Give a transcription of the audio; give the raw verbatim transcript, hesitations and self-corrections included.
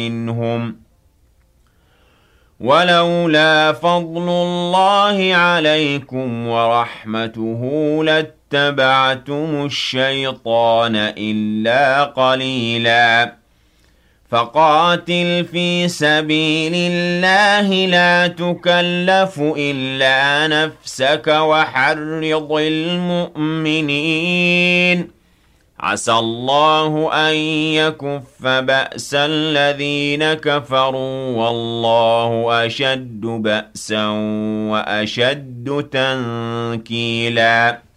منهم ولولا فضل الله عليكم ورحمته لاتبعتم الشيطان إلا قليلا فقاتل في سبيل الله لا تكلف إلا نفسك وحرض المؤمنين عسى الله أن يكف بأس الذين كفروا والله أشد بأسا وأشد تنكيلا